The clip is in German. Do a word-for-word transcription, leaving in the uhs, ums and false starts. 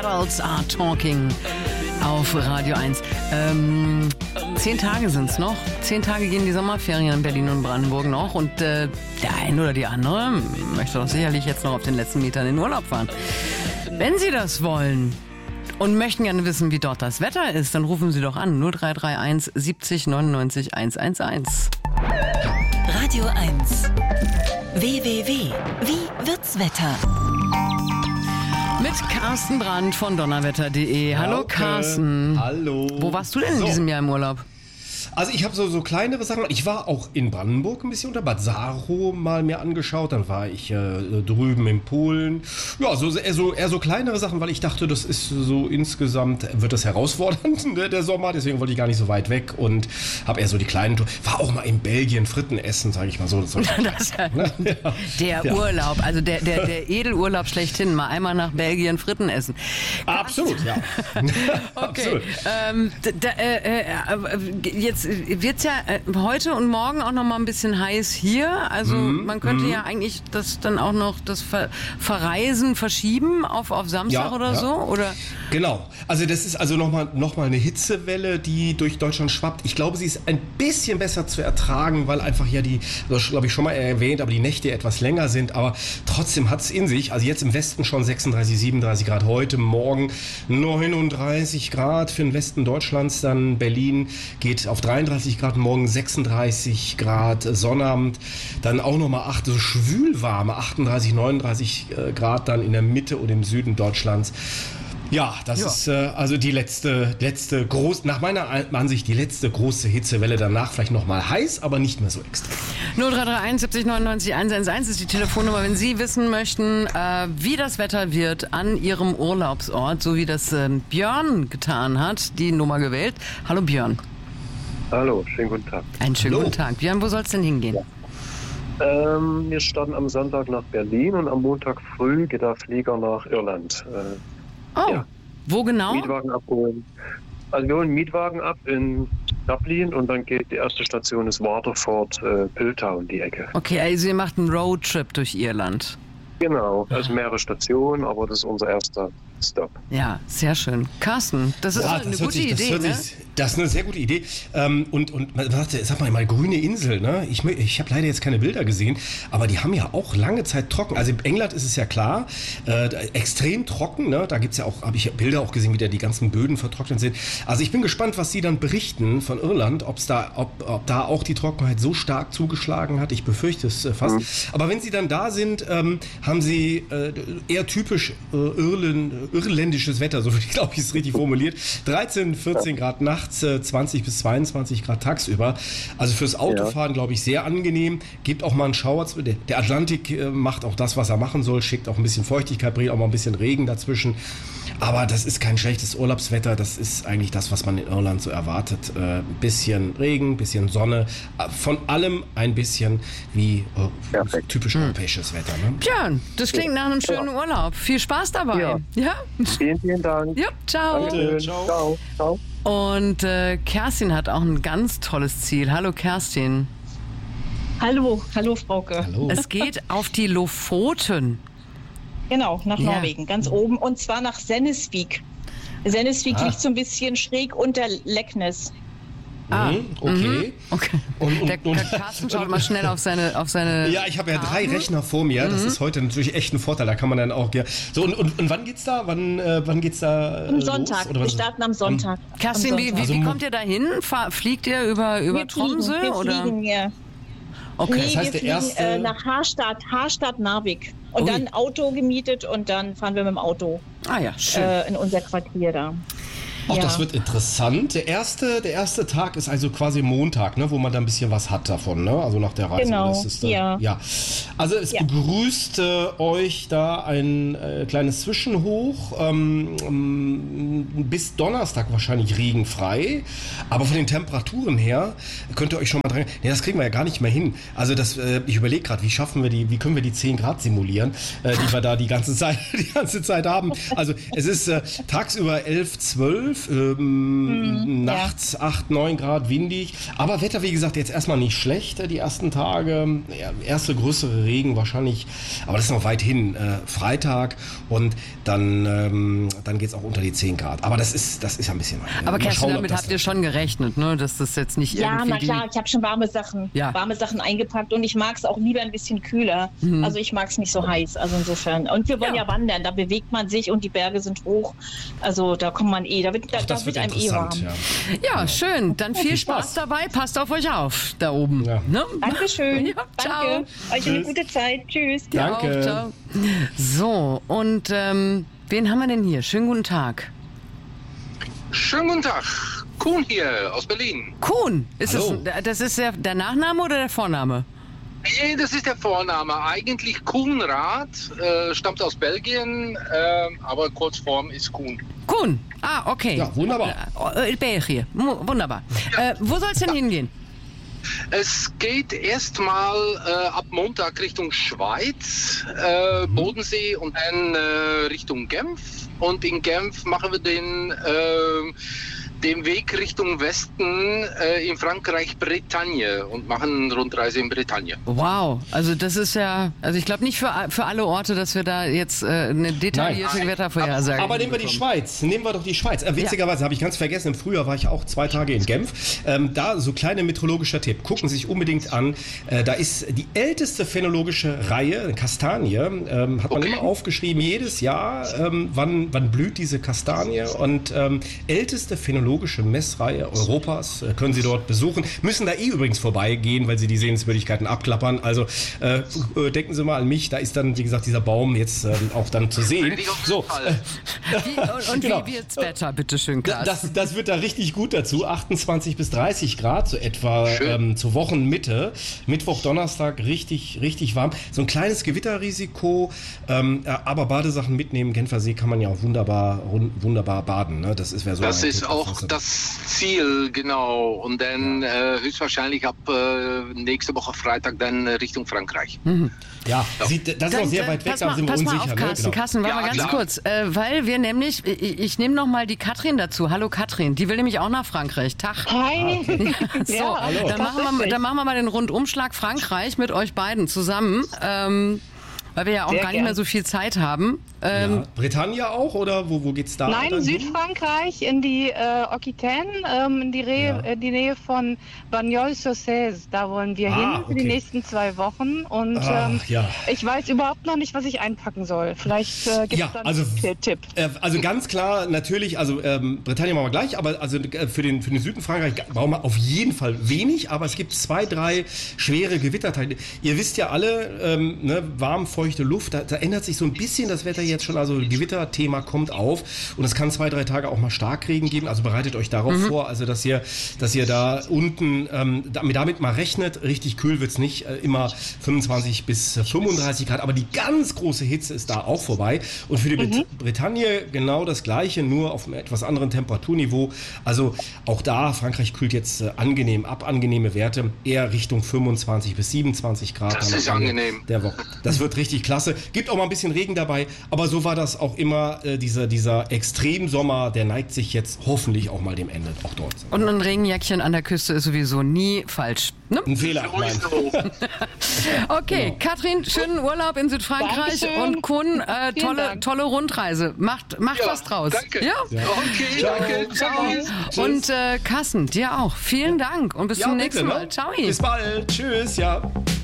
Adults are talking auf Radio eins. Ähm, zehn Tage sind's noch. Zehn Tage gehen die Sommerferien in Berlin und Brandenburg noch. Und äh, der eine oder die andere möchte doch sicherlich jetzt noch auf den letzten Metern in den Urlaub fahren. Wenn Sie das wollen und möchten gerne wissen, wie dort das Wetter ist, dann rufen Sie doch an null drei drei eins siebzig neunundneunzig hundertelf. Radio eins. W W W. Wie wird's Wetter? Mit Carsten Brandt von donnerwetter punkt de. Hallo okay. Carsten. Hallo. Wo warst du denn in so. diesem Jahr im Urlaub? Also ich habe so, so kleinere Sachen. Ich war auch in Brandenburg ein bisschen unter Bad Saro mal mir angeschaut. Dann war ich äh, drüben in Polen. Ja, so eher, so eher so kleinere Sachen, weil ich dachte, das ist so insgesamt, wird das herausfordernd, ne, der Sommer. Deswegen wollte ich gar nicht so weit weg und habe eher so die kleinen Touren. War auch mal in Belgien Fritten essen, sage ich mal so. Das das, ja. Der ja. Urlaub, also der, der, der Edelurlaub schlechthin. Mal einmal nach Belgien Fritten essen. Absolut, ja. Okay. Ähm, da, äh, äh, jetzt wird es ja äh, heute und morgen auch noch mal ein bisschen heiß hier. Also mm, man könnte mm. ja eigentlich das dann auch noch das Ver- Verreisen verschieben auf, auf Samstag ja, oder ja. so, oder? Genau. Also das ist also nochmal noch mal eine Hitzewelle, die durch Deutschland schwappt. Ich glaube, sie ist ein bisschen besser zu ertragen, weil einfach ja die, das glaube ich schon mal erwähnt, aber die Nächte etwas länger sind. Aber trotzdem hat es in sich, also jetzt im Westen schon sechsunddreißig, siebenunddreißig Grad, heute Morgen neununddreißig Grad für den Westen Deutschlands, dann Berlin geht auf dreiunddreißig Grad, morgen sechsunddreißig Grad, Sonnabend, dann auch nochmal acht, so schwülwarme achtunddreißig, neununddreißig Grad dann in der Mitte und im Süden Deutschlands. Ja, das ja. ist äh, also die letzte, letzte groß, nach meiner Ansicht die letzte große Hitzewelle. Danach vielleicht nochmal heiß, aber nicht mehr so extrem. null drei drei eins siebzig neunundneunzig hundertelf ist die Telefonnummer, wenn Sie wissen möchten, äh, wie das Wetter wird an Ihrem Urlaubsort, so wie das äh, Björn getan hat, die Nummer gewählt. Hallo Björn. Hallo, schönen guten Tag. Einen schönen Hallo. guten Tag. Björn, wo soll es denn hingehen? Ja. Ähm, wir starten am Sonntag nach Berlin und am Montag früh geht der Flieger nach Irland. Äh, Oh, ja. Wo genau? Mietwagen abholen. Also wir holen einen Mietwagen ab in Dublin und dann geht die erste Station ist Waterford, äh, Piltown, die Ecke. Okay, also ihr macht einen Roadtrip durch Irland. Genau, also mehrere Stationen, aber das ist unser erster Stop. Ja, sehr schön. Carsten, das ist Ja, eine das gute sich, das Idee, ne? Sich, das ist eine sehr gute Idee. Ähm, und und man sagt, sag mal, mal grüne Insel, ne? Ich, ich habe leider jetzt keine Bilder gesehen, aber die haben ja auch lange Zeit trocken. Also in England ist es ja klar, äh, extrem trocken, ne? Da gibt's ja auch, habe ich Bilder auch gesehen, wie da die ganzen Böden vertrocknet sind. Also ich bin gespannt, was Sie dann berichten von Irland, ob's da, ob, ob da auch die Trockenheit so stark zugeschlagen hat. Ich befürchte es äh, fast. Mhm. Aber wenn Sie dann da sind, ähm, haben Sie äh, eher typisch äh, Irland, irländisches Wetter, so glaube ich es richtig formuliert. dreizehn, vierzehn Grad nachts, äh, zwanzig bis zweiundzwanzig Grad tagsüber. Also fürs Autofahren, glaube ich, sehr angenehm. Gibt auch mal einen Schauer. Der Atlantik äh, macht auch das, was er machen soll, schickt auch ein bisschen Feuchtigkeit, bringt auch mal ein bisschen Regen dazwischen. Aber das ist kein schlechtes Urlaubswetter. Das ist eigentlich das, was man in Irland so erwartet. Ein äh, bisschen Regen, bisschen Sonne. Von allem ein bisschen wie äh, typisch hm. europäisches Wetter. Ne? Björn, das klingt nach einem schönen ja. Urlaub. Viel Spaß dabei. Ja. ja? Vielen, vielen Dank. Ja, ciao. Danke. Ciao. Ciao. Und äh, Kerstin hat auch ein ganz tolles Ziel. Hallo Kerstin. Hallo, hallo Frauke. Hallo. Es geht auf die Lofoten. Genau, nach Ja. Norwegen, ganz oben. Und zwar nach Sennesvik. Sennesvik Ah. liegt so ein bisschen schräg unter Leknes. Ah, Mhm, okay. Mhm. okay. Und, und, Der und, Carsten schaut mal schnell auf seine auf seine ja, ich habe ja drei Karten. Rechner vor mir. Das ist heute natürlich echt ein Vorteil. Da kann man dann auch. Ja. So, und, und, und wann geht's da? Wann, äh, wann geht's da? Äh, Am los? Sonntag. Oder Wir was? starten am Sonntag. Kerstin, Am wie, Sonntag. wie, wie Also, kommt ihr da hin? Fahr- Fliegt ihr über, über wir Tromsø? fliegen, wir oder? fliegen hier. Okay. Nee, Das heißt, wir der fliegen erste- äh, nach Harstadt, Harstadt, Narvik. Und Ui. dann ein Auto gemietet und dann fahren wir mit dem Auto Ah ja, schön. äh, in unser Quartier da. Ach, Ja. das wird interessant. Der erste, der erste Tag ist also quasi Montag, ne, wo man dann ein bisschen was hat davon, ne? Also nach der Reise. Genau, Das ist, äh, ja. ja. Also es Ja. begrüßt äh, euch da ein äh, kleines Zwischenhoch. Ähm, ähm, bis Donnerstag wahrscheinlich regenfrei. Aber von den Temperaturen her könnt ihr euch schon mal dran. Nee, das kriegen wir ja gar nicht mehr hin. Also das, äh, ich überlege gerade, wie schaffen wir die, wie können wir die zehn Grad simulieren, äh, die wir da die ganze Zeit, die ganze Zeit haben. Also es ist äh, tagsüber elf, zwölf. zwölf, ähm, Mhm, nachts ja. acht, neun Grad, windig. Aber Wetter, wie gesagt, jetzt erstmal nicht schlecht, die ersten Tage. Ja, erste größere Regen wahrscheinlich, aber das ist noch weit hin. Äh, Freitag und dann, ähm, dann geht es auch unter die zehn Grad. Aber das ist, das ist ja ein bisschen weit. Aber Mal Kerstin, schauen, ob damit das habt ihr schon gerechnet, ne? Dass das jetzt nicht Ja, irgendwie na klar, die... ich habe schon warme Sachen, Ja. warme Sachen eingepackt und ich mag es auch lieber ein bisschen kühler. Mhm. Also ich mag es nicht so heiß, also insofern. Und wir wollen Ja. ja. wandern, da bewegt man sich und die Berge sind hoch. Also da kommt man eh, da wird, da, Ach, das da wird wird einem eh warm. interessant. Ja. Ja, schön. Dann viel viel Spaß Spaß. dabei. Passt auf euch auf da oben. Ja. Ne? Dankeschön. Ja, ciao. Danke. Euch eine Tschüss. gute Zeit. Tschüss. Dir Danke. Auch, ciao. So, und ähm, wen haben wir denn hier? Schönen guten Tag. Schönen guten Tag. Kuhn hier aus Berlin. Kuhn. Ist Hallo. das, das ist der, der Nachname oder der Vorname? Nee, das ist der Vorname. Eigentlich Kuhnrad, äh, stammt aus Belgien, äh, aber Kurzform ist Kuhn. Kuhn. Ah, okay. Ja, wunderbar. Äh, äh, Belgien. Mu- Wunderbar. Äh, wo soll es denn hingehen? Es geht erstmal äh, ab Montag Richtung Schweiz, äh, Bodensee und dann äh, Richtung Genf. Und in Genf machen wir den, äh, den Weg Richtung Westen äh, in Frankreich, Bretagne und machen eine Rundreise in Bretagne. Wow, also das ist ja, also ich glaube nicht für, für alle Orte, dass wir da jetzt äh, eine detaillierte Nein. Wettervorhersage Aber nehmen wir die bekommen. Schweiz. Nehmen wir doch die Schweiz. Äh, witzigerweise habe ich ganz vergessen, im Frühjahr war ich auch zwei Tage in Genf. Ähm, da so kleiner meteorologischer Tipp. Gucken Sie sich unbedingt an. Äh, da ist die älteste phänologische Reihe, Kastanie. Ähm, hat man Okay. immer aufgeschrieben, jedes Jahr, ähm, wann, wann blüht diese Kastanie. Und ähm, älteste phänologische Messreihe Europas äh, können Sie dort besuchen. Müssen da eh übrigens vorbeigehen, weil Sie die Sehenswürdigkeiten abklappern. Also äh, äh, denken Sie mal an mich. Da ist dann, wie gesagt, dieser Baum jetzt ähm, auch dann zu sehen. Auf jeden So, Fall. äh, Wie, und und Genau. wie wird's Wetter, bitteschön, Klaas? das, das wird da richtig gut dazu. achtundzwanzig bis dreißig Grad, so etwa Schön. ähm, zur Wochenmitte. Mittwoch, Donnerstag richtig, richtig warm. So ein kleines Gewitterrisiko, ähm, äh, aber Badesachen mitnehmen. Genfersee kann man ja auch wunderbar, run- wunderbar baden. Ne? Das ist, wär so Das ein ist Tipp, auch was du- das Ziel, genau. Und dann äh, höchstwahrscheinlich ab äh, nächste Woche Freitag dann äh, Richtung Frankreich. Ja, sieht, das ist Dann, noch sehr äh, weit weg, pass da mal, sind wir pass unsicher. mal auf, ne? Carsten, Genau. Carsten, warte Ja, mal ganz klar. kurz, äh, weil wir nämlich, ich, ich nehme noch mal die Katrin dazu. Hallo Katrin, die will nämlich auch nach Frankreich. Tag. Hi. So, Ja, hallo. dann, machen wir, mal- dann machen wir mal den Rundumschlag Frankreich mit euch beiden zusammen, ähm, weil wir ja auch Sehr gar nicht gern. mehr so viel Zeit haben. Ähm, Ja. Bretagne auch oder wo, wo geht's da? Nein, dann hin? Südfrankreich in die äh, Aquitaine, ähm, in die, Re Ja. äh, die Nähe von Bagnols-sur-Cèze. Da wollen wir Ah, hin für die okay. nächsten zwei Wochen. Und Ach, ähm, ja. ich weiß überhaupt noch nicht, was ich einpacken soll. Vielleicht äh, gibt es Ja, dann also- einen Tipp. Äh, Also ganz klar, natürlich, also ähm, Bretagne machen wir gleich, aber also äh, für den, für den Süden Frankreich brauchen wir auf jeden Fall wenig, aber es gibt zwei, drei schwere Gewittertage. Ihr wisst ja alle, ähm, ne, warm, feuchte Luft, da, da ändert sich so ein bisschen das Wetter jetzt schon, also Gewitterthema kommt auf und es kann zwei, drei Tage auch mal Starkregen geben, also bereitet euch darauf vor, also dass ihr, dass ihr da unten ähm, damit, damit mal rechnet, richtig kühl wird's nicht, äh, immer fünfundzwanzig bis fünfunddreißig Grad, aber die ganz große Hitze ist da auch vorbei und für die Brit Bretagne genau das gleiche, nur auf einem etwas anderen Temperaturniveau, also auch da, Frankreich kühlt jetzt äh, angenehm ab, angenehme Werte, eher Richtung fünfundzwanzig bis siebenundzwanzig Grad. Das am ist Ende angenehm. Der Woche. Das wird richtig klasse. Gibt auch mal ein bisschen Regen dabei, aber so war das auch immer, äh, dieser, dieser Extremsommer, der neigt sich jetzt hoffentlich auch mal dem Ende, auch dort. und ein Regenjäckchen an der Küste ist sowieso nie falsch. Ne? Ein Fehler, nein. Okay, Katrin, schönen Urlaub in Südfrankreich Dankeschön. und Kun, äh, Vielen tolle, Dank. tolle Rundreise. Macht, macht Ja, was draus. danke. Ja? Okay, danke. Tschüss. Und äh, Carsten, dir auch. Vielen Dank und bis Ja, zum bitte, nächsten ne? Mal. Ciao. Bis bald. Tschüss, ja.